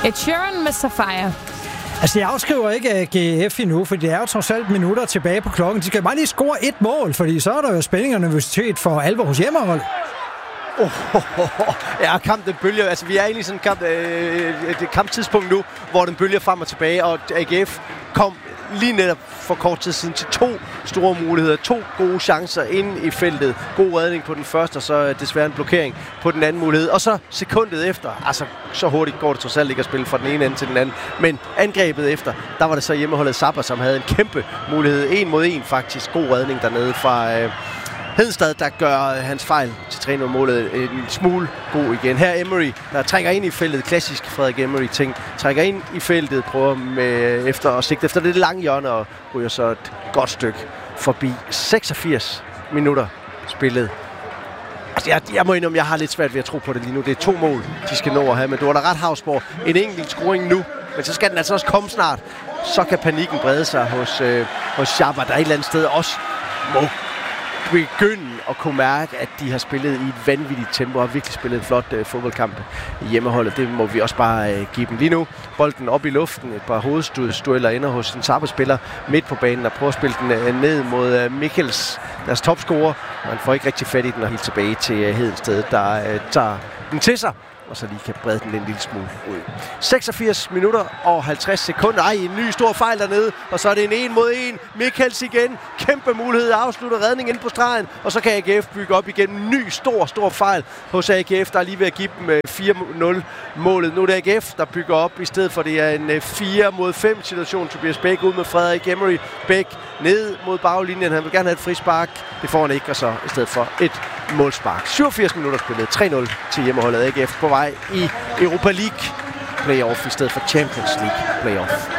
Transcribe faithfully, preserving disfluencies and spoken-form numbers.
Ed Sheeran med Sapphire. Altså, jeg afskriver ikke G F endnu, for det er jo trods alt minutter tilbage på klokken. De skal bare lige score et mål, fordi så er der jo spænding og nervøsitet for alvor hos hjemmehold. Oh, oh, oh, oh. Ja, kampen bølger. Altså, vi er egentlig i sådan en kamp, øh, et kamptidspunkt nu, hvor den bølger frem og tilbage, og A G F kom lige netop for kort tid siden til to store muligheder, to gode chancer inde i feltet. God redning på den første, og så desværre en blokering på den anden mulighed. Og så sekundet efter, altså så hurtigt går det trods alt ikke at spille fra den ene ende til den anden, men angrebet efter, der var det så hjemmeholdet Zappa, som havde en kæmpe mulighed. En mod en faktisk. God redning dernede fra øh, Hedenstad, der gør hans fejl til tre nul-målet en smule god igen. Her Emery, der trækker ind i feltet. Klassisk Frederik Emery-ting. Trækker ind i feltet, prøver med efter og sigte efter det lange hjørne, og ryger så et godt stykke forbi. seksogfirs minutter spillet. Altså, jeg, jeg må indrømme, jeg har lidt svært ved at tro på det lige nu. Det er to mål, de skal nå at have, men du har da ret, Havsborg. En enkelt scoring nu, men så skal den altså også komme snart. Så kan panikken brede sig hos, øh, hos Shabba, der et eller andet sted også må begynde at kunne mærke, at de har spillet i et vanvittigt tempo og virkelig spillet en flot uh, fodboldkamp i hjemmeholdet. Det må vi også bare uh, give dem lige nu. Bolden op i luften, et par hovedstueller ender hos en Zappa-spiller midt på banen, der prøver at spille den uh, ned mod uh, Michels, deres topscorer. Man får ikke rigtig fat i den og helt tilbage til uh, Hedensted, der uh, tager den til sig, og så lige kan brede den en lille smule ud. seksogfirs minutter og halvtreds sekunder. Ej, en ny stor fejl dernede, og så er det en en mod en. Michels igen. Kæmpe mulighed. Afslutter redning ind på stregen, og så kan A G F bygge op igen. Ny, stor, stor fejl hos A G F, der er lige ved at give dem fire nul målet. Nu er det A G F, der bygger op, i stedet for det er en fire mod fem situation. Tobias Bæk ud med Frederik Emery. Bæk ned mod baglinjen. Han vil gerne have et frispark. Det får han ikke, og så i stedet for et målspark. syvogfirs minutter spillet. tre nul til hjemmeholdet A G F på vej i Europa League playoff i stedet for Champions League playoff.